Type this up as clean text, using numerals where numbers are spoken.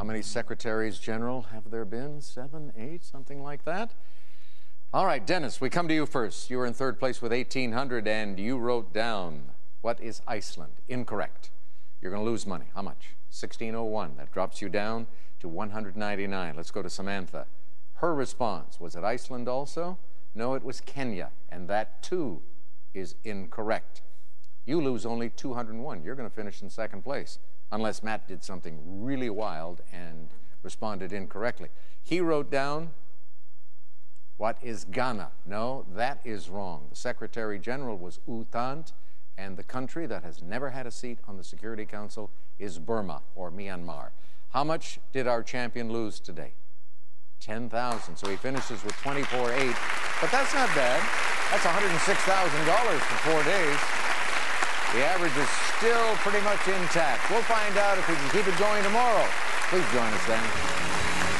How many secretaries general have there been? 7, 8, something like that? All right, Dennis, we come to you first. You were in third place with 1,800, and you wrote down, what is Iceland? Incorrect. You're going to lose money. How much? 1,601. That drops you down to 199. Let's go to Samantha. Her response, was it Iceland also? No, it was Kenya, and that too is incorrect. You lose only 201. You're going to finish in second place, unless Matt did something really wild and responded incorrectly. He wrote down, what is Ghana? No, that is wrong. The Secretary General was U Thant, and the country that has never had a seat on the Security Council is Burma, or Myanmar. How much did our champion lose today? 10,000. So he finishes with 24,800. But that's not bad. That's $106,000 for 4 days. The average is still pretty much intact. We'll find out if we can keep it going tomorrow. Please join us then.